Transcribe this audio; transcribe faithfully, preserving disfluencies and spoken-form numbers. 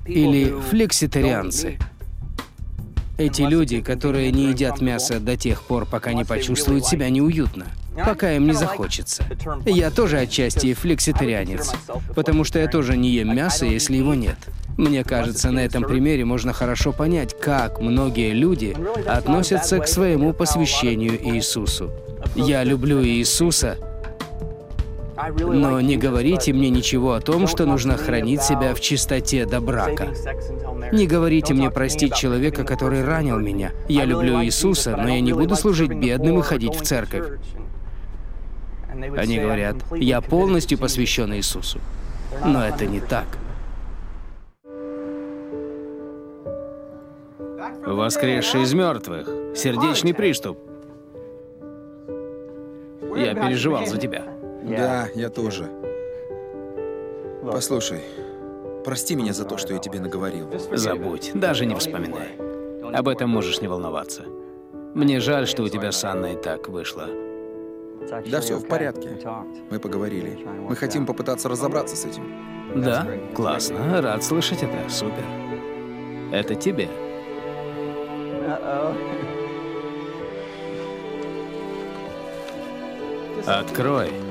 или флекситарианцы. Эти люди, которые не едят мясо до тех пор, пока не почувствуют себя неуютно, пока им не захочется. Я тоже отчасти флекситарианец, потому что я тоже не ем мясо, если его нет. Мне кажется, на этом примере можно хорошо понять, как многие люди относятся к своему посвящению Иисусу. Я люблю Иисуса, но не говорите мне ничего о том, что нужно хранить себя в чистоте до брака. Не говорите мне простить человека, который ранил меня. Я люблю Иисуса, но я не буду служить бедным и ходить в церковь. Они говорят, я полностью посвящен Иисусу. Но это не так. Воскресший из мертвых. Сердечный приступ. Я переживал за тебя. Да, я тоже. Послушай, прости меня за то, что я тебе наговорил. Забудь, даже не вспоминай. Об этом можешь не волноваться. Мне жаль, что у тебя с Анной так вышло. Да, все в порядке. Мы поговорили. Мы хотим попытаться разобраться с этим. Да? Классно. Рад слышать это. Супер. Это тебе. Открой.